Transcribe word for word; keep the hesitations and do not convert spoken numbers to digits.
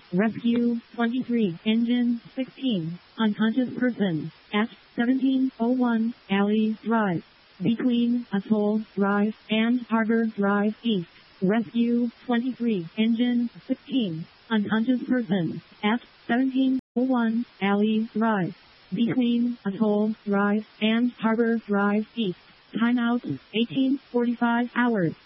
Rescue twenty-three, Engine sixteen, unconscious person, at seventeen oh one Alley Drive, between Atoll Drive and Harbor Drive East. Rescue twenty-three, Engine sixteen, unconscious person, at seventeen oh one Alley Drive, between Atoll Drive and Harbor Drive East. Timeout eighteen forty-five hours.